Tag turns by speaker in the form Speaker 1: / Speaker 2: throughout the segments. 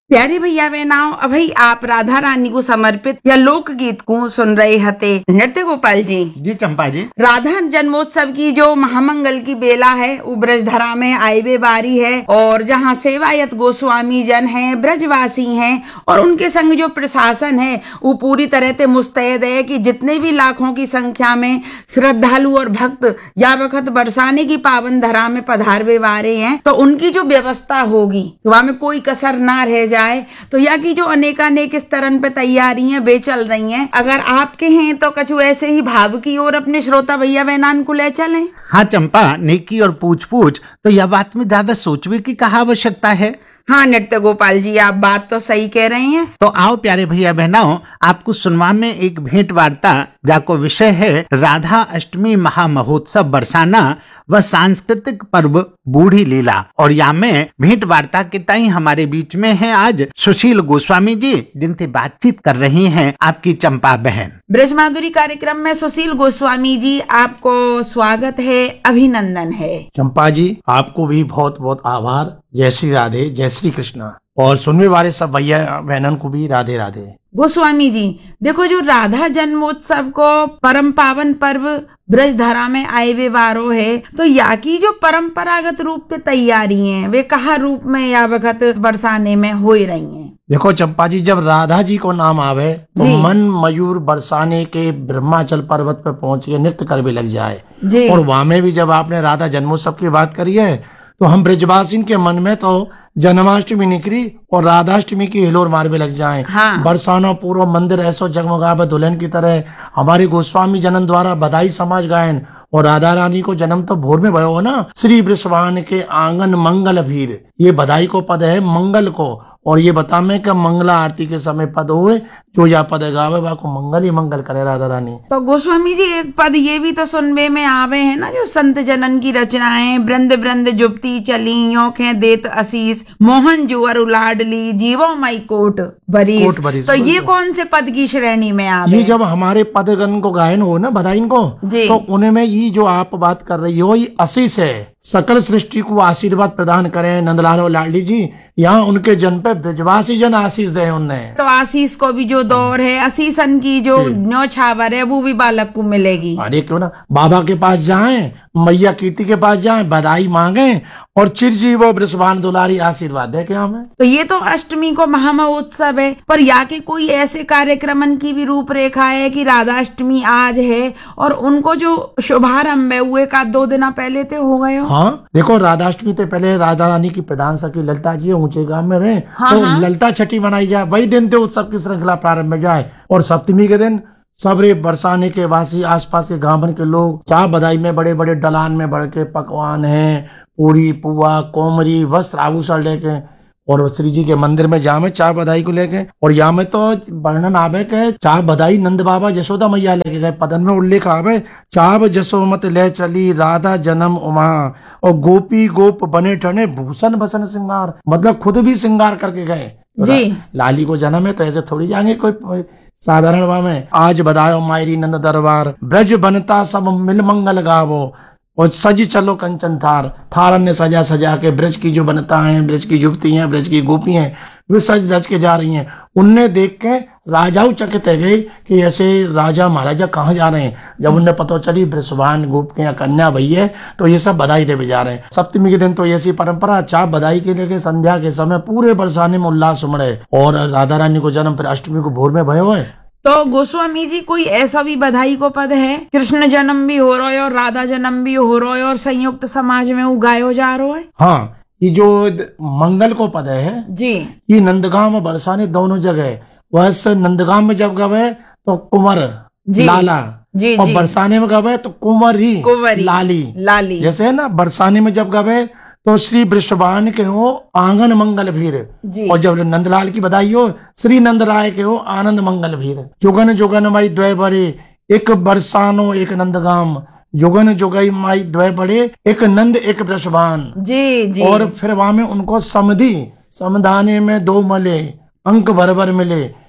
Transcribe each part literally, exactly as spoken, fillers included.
Speaker 1: प्यारे भैया बहनाओ, अभी आप राधा रानी को समर्पित या लोकगीत को सुन रहे हते। नृत्य गोपाल जी
Speaker 2: जी चंपा जी,
Speaker 1: राधा जन्मोत्सव की जो महामंगल की बेला है वो ब्रजधरा में आईबे बारी है, और जहाँ सेवायत गोस्वामी जन हैं, ब्रजवासी हैं, और उनके संग जो प्रशासन है वो पूरी तरह से मुस्तैद है कि जितने भी लाखों की संख्या में श्रद्धालु और भक्त या वक्त बरसाने की पावन धरा में पधारवे वारे हैं, तो उनकी जो व्यवस्था होगी तो वहां में कोई कसर ना रह जाए। तो या की जो अनेकानेक स्तरन पे तैयारियां बे चल रही हैं, अगर आपके हैं तो कछु ऐसे ही भाव की ओर अपने श्रोता भैया बहनान को ले चलें।
Speaker 2: हाँ चंपा, नेकी और पूछ पूछ तो यह बात में ज्यादा सोचने की कहा आवश्यकता है।
Speaker 1: हाँ नृत्य गोपाल जी, आप बात तो सही कह रहे हैं।
Speaker 2: तो आओ प्यारे भैया बहनाओं, आपको सुनवा में एक भेंट वार्ता जाको विषय है राधा अष्टमी महामहोत्सव बरसाना व सांस्कृतिक पर्व बूढ़ी लीला। और यहाँ में भेंट वार्ता के ताई हमारे बीच में है आज सुशील गोस्वामी जी, जिनसे बातचीत कर रही हैं आपकी चंपा बहन।
Speaker 1: ब्रजमाधुरी कार्यक्रम में सुशील गोस्वामी जी, आपको स्वागत है, अभिनंदन है।
Speaker 3: चंपा जी, आपको भी बहुत बहुत आभार। जय श्री राधे, जय श्री कृष्णा, और सुनने वाले सब भैया बहनन को भी राधे राधे।
Speaker 1: गोस्वामी जी देखो, जो राधा जन्मोत्सव को परम पावन पर्व ब्रजधरा में आए वे वारो है, तो या की जो परंपरागत रूप से तैयारी हैं वे कहा रूप में या वक्त बरसाने में हो रही हैं।
Speaker 3: देखो चंपा जी, जब राधा जी को नाम आवे तो मन मयूर बरसाने के ब्रह्माचल पर्वत पे पहुंच के नृत्य कर भी लग जाए जी। और वहां में भी जब आपने राधा जन्मोत्सव की बात करी है तो हम ब्रजवासी के मन में तो जन्माष्टमी निकली और राधाष्टमी की हिलोर मार भी लग जाए। हाँ। बरसाना पूर्व मंदिर ऐसो जगमगावे दुल्हन की तरह। हमारे गोस्वामी जनन द्वारा बधाई समाज गायन, और राधा रानी को जन्म तो भोर में भयो हो ना। श्री वृषभान के आंगन मंगल भीर, ये बधाई को पद है मंगल को। और ये बता में कि मंगला आरती के समय पद हुए, जो या पद गावे बा को मंगल ही मंगल करे राधा रानी।
Speaker 1: तो गोस्वामी जी एक पद ये भी तो सुनबे में आवे है ना, जो संत जनन की रचनाएं, वृंद वृंद जुबती चली योखें देत असीस, मोहन जुअर उलाडली जीवो मई कोट बरीस। तो ये कौन से पद की श्रेणी में आवे?
Speaker 3: ये जब हमारे पदगन को गायन हो ना बधाई को, तो उनमें ये जो आप बात कर रही हो ये आशीष है। सकल सृष्टि को आशीर्वाद प्रदान करें नंदलाल और लाडली जी, यहाँ उनके जन पे ब्रजवासी जन आशीष दे उनने।
Speaker 1: तो आशीष को भी जो दौर है, आशीषन की जो न्योछावर है वो भी बालक को मिलेगी।
Speaker 3: अरे क्यों ना, बाबा के पास जाएं, मैया कीर्ति के पास जाएं, बधाई मांगे और चिरजीव वृषभान दुलारी आशीर्वाद दे के हमें।
Speaker 1: तो ये तो अष्टमी को महामहोत्सव है, पर या के कोई ऐसे कार्यक्रमन की भी रूपरेखा है कि राधाष्टमी आज है और उनको जो शुभारंभ है वो एक आध दो दिन पहले ते हो गए हो।
Speaker 3: हाँ देखो, राधाष्टमी से पहले राधा रानी की प्रधान सखी ललिता जी ऊंचे गांव में रहे। हाँ, तो हाँ। ललिता छठी मनाई जाए, वही दिन ते उत्सव की श्रृंखला प्रारंभ में जाए। और सप्तमी के दिन सबरे बरसाने के वासी आसपास के गांव के लोग चाह बधाई में बड़े बड़े डलान में बढ़ के पकवान है, पूरी पुआ कोमरी वस्त्र आभूषण लेके और श्री जी के मंदिर में जामे चाह बधाई को लेके। और यहाँ में तो वर्णन आवे के चाह बधाई नंद बाबा यशोदा मैया लेके गए। पदन में उल्लेख आवे, चाव जसोमत ले चली राधा जन्म उमा, और गोपी गोप बने ठने भूषण भसन सिंगार, मतलब खुद भी सिंगार करके गए जी। लाली को जन्म है तो ऐसे थोड़ी जाएंगे कोई साधारण वा में। आज बधायो मायरी नंद दरबार, ब्रज बनता सब मिल मंगल गावो, और सजी चलो कंचन थार, थार ने सजा सजा के ब्रज की जो बनता है, ब्रज की युवती हैं, ब्रज की गोपी हैं, वे सज धज के जा रही हैं। उनने देख के राजाओं चकित गए कि ऐसे राजा महाराजा कहाँ जा रहे हैं। जब उन्हें पता चली वृषभान गोप के कन्या भैया, तो ये सब बधाई देवे जा रहे हैं। सप्तमी के दिन तो ऐसी परंपरा, चाह बधाई के लेके संध्या के समय पूरे बरसाने में उल्लास उमड़े। और राधा रानी को जन्म फिर अष्टमी को भोर में भयो है।
Speaker 1: तो गोस्वामी जी कोई ऐसा भी बधाई को पद है, कृष्ण जन्म भी हो रहा है और राधा जन्म भी हो रहा है और संयुक्त समाज में उगायो जा रहा है।
Speaker 3: हाँ, ये जो मंगल को पद है जी, ये नंदगांव में बरसाने दोनों जगह। वैस नंदगांव में जब गए तो कुंवर लाला जी, और जी। बरसाने में गए तो कुंवरी लाली लाली। जैसे है ना, बरसाने में जब गए तो श्री वृषभान के हो आंगन मंगल भीर, और जब नंदलाल की बधाई हो श्री नंद राय के हो आनंद मंगल भीर। जुगन जुगन माई द्वय बड़े, एक बरसानो एक नंदगाम, जुगन जुगई माई द्वय बड़े, एक नंद एक वृषभान जी जी। और फिर वहां में उनको समधि समधाने में दो मले, अंक भर भर मिले,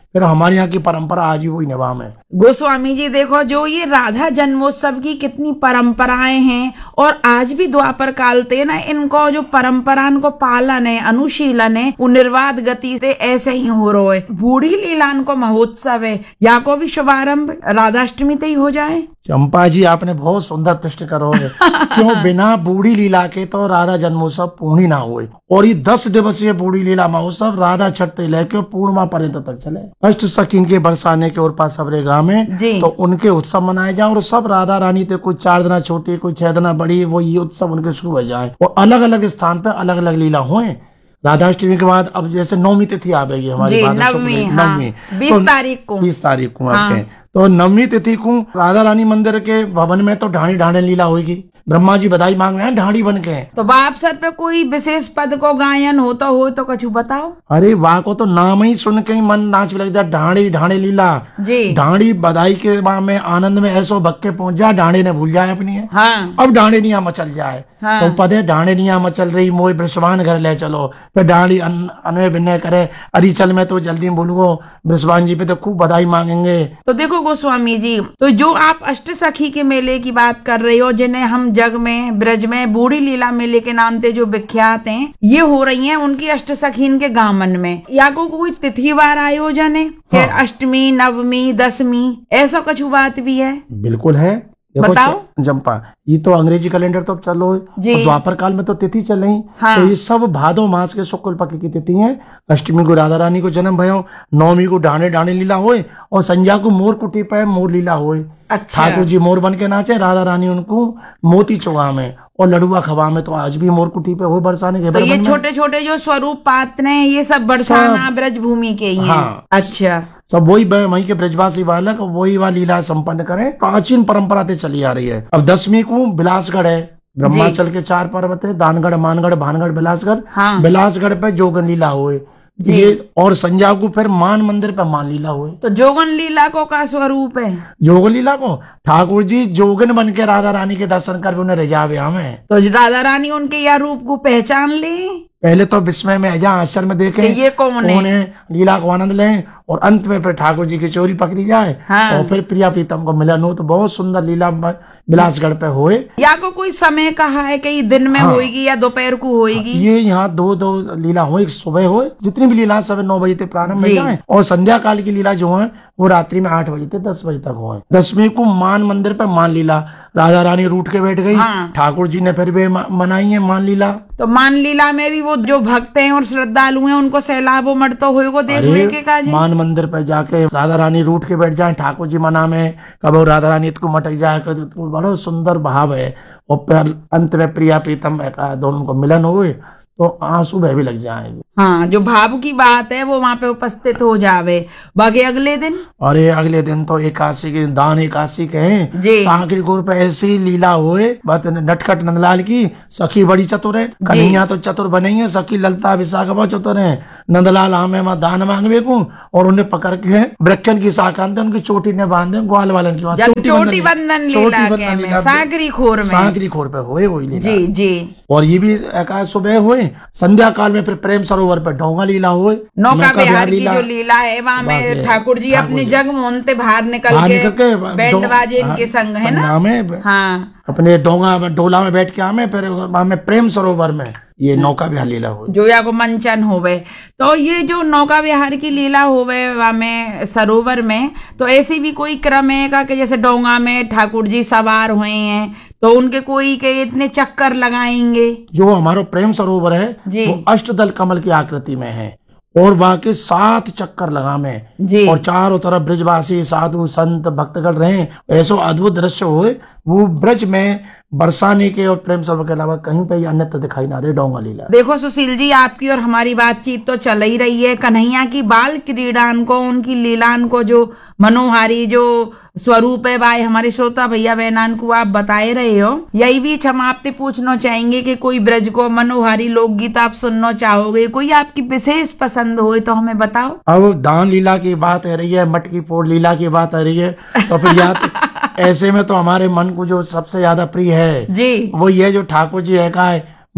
Speaker 3: फिर हमारे यहाँ की परंपरा आज भी वही निभा में।
Speaker 1: गोस्वामी जी देखो, जो ये राधा जन्मोत्सव की कितनी परंपराएं हैं, और आज भी द्वापर काल ते ना इनको जो परंपरा को पालन है, अनुशीलन है, वो निर्वाध गति से ऐसे ही हो रहा है। बूढ़ी लीलान को महोत्सव है, या को भी शुभारंभ राधाष्टमी ते ही हो जाए।
Speaker 3: चंपा जी आपने बहुत सुंदर प्रश्न करो है। क्यों बिना बूढ़ी लीला के तो राधा जन्मोत्सव पूर्ण ना हुए, और ये दस दिवसीय बूढ़ी लीला महोत्सव राधा छठ से लेकर पूर्णिमा पर्यंत तक चले। अष्ट सखी के बरसाने के और पास सबरे गांव में तो उनके उत्सव मनाए जाए, और सब राधा रानी थे, कोई चार दिना छोटी कोई छह दिना बड़ी, वो ये उत्सव उनके शुरू हो जाए, और अलग अलग स्थान पे अलग अलग लीला हुए। राधाष्टमी के बाद अब जैसे नौमी तिथि आ गई हमारी,
Speaker 1: नवमी
Speaker 3: नवमी
Speaker 1: बीस तारीख को
Speaker 3: बीस तारीख को आपके, तो नवमी तिथि को राधा रानी मंदिर के भवन में तो ढाणी ढाणे लीला होगी। ब्रह्मा जी बधाई मांग रहे हैं ढाणी बन के।
Speaker 1: तो बाप सर पे कोई विशेष पद को गायन होता हो तो कछु बताओ।
Speaker 3: अरे वाह को तो नाम ही सुन के ही मन नाच लग जाए, ढाणी ढाणे लीला
Speaker 1: जी।
Speaker 3: ढाणी बधाई के बाद में आनंद में ऐसो भक्के पहुंच जाए, ढाणे ने भूल जाए अपनी है।
Speaker 1: हाँ।
Speaker 3: अब ढाणे निया मचल जाए। हाँ। तो पदे ढाणे निया मचल रही, मोह ब्रसवान घर ले चलो, फिर ढाणी अनवय विनय करे, अरे चल मैं तो जल्दी बोलूंगो ब्रसवान जी पे तो खूब बधाई मांगेंगे।
Speaker 1: तो देखो गोस्वामी जी, तो जो आप अष्ट सखी के मेले की बात कर रहे हो, जिन्हें हम जग में ब्रज में बूढ़ी लीला मेले के नाम से जो विख्यात हैं, ये हो रही हैं उनकी अष्ट सखीन के गामन में। या को कोई तिथिवार आयोजन है? हाँ। अष्टमी, नवमी, दसवीं, ऐसा कुछ बात भी है?
Speaker 3: बिल्कुल है। देखो
Speaker 1: बताओ
Speaker 3: जंपा, ये तो अंग्रेजी कैलेंडर तो चल रहा है, द्वापर काल में तो तिथि चल रही। हाँ। तो ये सब भादो मास के शुक्ल पक्ष की तिथि है। अष्टमी को राधा रानी को जन्म भयो, नवमी को ढाणे ढाणे लीला होए, और संध्या को मोर कुटी पे मोर लीला होए। अच्छा। ठाकुर जी मोर बन के नाचे, राधा रानी उनको मोती चौगा में और लडुआ खवा में, तो आज भी मोर कुटी पे हो बरसाने के।
Speaker 1: तो ये छोटे छोटे जो स्वरूप पात्र हैं, ये सब बरसाना ब्रज भूमि के ही हैं। हाँ। अच्छा।
Speaker 3: सब वही वही के ब्रजवासी बालक वही वाला लीला संपन्न करें, प्राचीन परंपरा से चली आ रही है। अब दसवीं को बिलासगढ़ है, ब्रह्माचल के चार पर्वत है, दानगढ़, मानगढ़, भानगढ़, बिलासगढ़। हाँ। बिलासगढ़ पे जोगन लीला हुए ये, और संध्या को फिर मान मंदिर पे मान लीला हुए।
Speaker 1: तो जोगन लीला को का स्वरूप है?
Speaker 3: जोगन लीला को ठाकुर जी जोगन बन के राधा रानी के दर्शन कर उन्हें रिझावे हमें।
Speaker 1: तो राधा रानी उनके या रूप को पहचान ले,
Speaker 3: पहले तो विस्मय में जहाँ आश्चर्य में देखे
Speaker 1: ये कौन है,
Speaker 3: उन्हें लीला को आनंद लें, और अंत में फिर ठाकुर जी की चोरी पकड़ी जाए। हाँ। और फिर प्रिया प्रीतम को मिलन हो, तो बहुत सुंदर लीला बिलासगढ़ पे होए।
Speaker 1: या को कोई समय कहा है कि दिन में हाँ। होएगी या दोपहर को होएगी?
Speaker 3: ये यहाँ दो दो लीला हो, एक सुबह हो, जितनी भी लीला सुबह नौ बजे तक प्रारंभ हो जाए, और संध्या काल की लीला जो है वो रात्रि में आठ बजे तक दस बजे तक हो। दसवीं को मान मंदिर पे मान लीला, राधा रानी रूठ के बैठ गई। हाँ। ठाकुर जी ने फिर भी मनाई है मान लीला।
Speaker 1: तो मान लीला में भी वो जो भक्त हैं और श्रद्धालु हैं उनको सैलाबो मरता होएगो देखने के काज।
Speaker 3: मान मंदिर पे जाके राधा रानी रूठ के बैठ जाए, ठाकुर जी मना में, कब राधा रानी इसको मटक जाए, तो बड़ा सुंदर भाव है। और फिर अंत में प्रिया प्रीतम दोनों को मिलन हुए, तो आंसू बह भी लग जाएंगे।
Speaker 1: हाँ, जो भाव की बात है वो वहाँ पे उपस्थित हो जावे। बाकी अगले दिन, अरे
Speaker 3: अगले दिन तो एकादशी के दान एकादशी के सांकरी गुरु पे ऐसी लीला हुए। बात नटखट नंदलाल की सखी बड़ी चतुर है, कन्हैया तो चतुर बनी है, सखी ललता विशाखा बहुत चतुर है। नंदलाल आमे में दान मांगवे को, और उन्हें पकड़ के वृक्षन की शाखा उनकी चोटी ने बांधे, ग्वाल वालन की
Speaker 1: चोटी बंधन लीला सांकरी खोर में,
Speaker 3: सांकरी खोर पे हुए वही लीला।
Speaker 1: जी जी।
Speaker 3: और ये भी एकादश सुबह हुए। संध्या काल में फिर प्रेम सरोवर पर ढोंगा लीला हुए,
Speaker 1: नौका विहार की जो लीला है वहाँ में ठाकुर जी अपने जग मोहनते बाहर निकल के बैंड बाजे इनके संग है ना। हाँ।
Speaker 3: अपने डोंगा डोला में बैठ के आमे, फिर वहाँ में प्रेम सरोवर में ये नौका विहार लीला हो,
Speaker 1: जो या को मंचन होवे। तो ये जो नौका विहार की लीला होवे वहाँ में सरोवर में, तो ऐसी भी कोई क्रम है का कि जैसे डोंगा में ठाकुर जी सवार हुए हैं तो उनके कोई के इतने चक्कर लगाएंगे?
Speaker 3: जो हमारा प्रेम सरोवर है वो अष्टदल कमल की आकृति में है, और बाकी सात चक्कर लगा में, और चारों तरफ ब्रजवासी साधु संत भक्तगण रहे। ऐसो अद्भुत दृश्य हुए, वो ब्रज में बरसाने के और प्रेम सरोवर के अलावा कहीं पे अन्यत्र दिखाई ना दे डोंगा लीला।
Speaker 1: देखो सुशील जी, आपकी और हमारी बातचीत तो चल ही रही है। कन्हैया की बाल क्रीड़ान को, उनकी लीलान को, जो मनोहारी जो स्वरूप है भाई हमारे श्रोता भैया बहनान को आप बताए रहे हो। यही भी हम आपसे पूछना चाहेंगे कि कोई ब्रज को मनोहारी लोकगीत आप सुनना चाहोगे, कोई आपकी विशेष पसंद हो तो हमें बताओ।
Speaker 3: अब दान लीला की बात आ रही है, मटकी फोड़ लीला की बात आ रही है, तो फिर याद ऐसे में तो हमारे मन को जो सबसे ज्यादा प्रिय है जी, वो ये जो ठाकुर जी है का है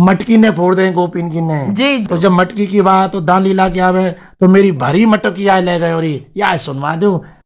Speaker 3: मटकी ने फोड़ दे गोपिन की ने
Speaker 1: जी
Speaker 3: तो जब मटकी की बात तो दान लीला के आवे तो मेरी भरी मटकी आए ले गए और या सुनवा दो